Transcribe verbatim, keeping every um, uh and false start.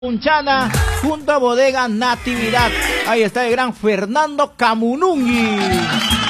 Punchana junto a Bodega Natividad. Ahí está el gran Fernando Camunungui.